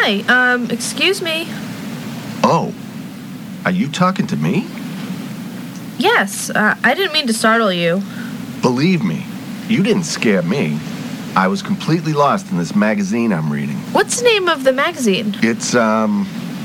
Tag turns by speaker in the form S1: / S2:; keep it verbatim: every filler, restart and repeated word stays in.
S1: Hi, um, excuse me.
S2: Oh, are you talking to me?
S1: Yes, uh, I didn't mean to startle you.
S2: Believe me, you didn't scare me. I was completely lost in this magazine I'm reading.
S1: What's the name of the magazine?
S2: It's, um,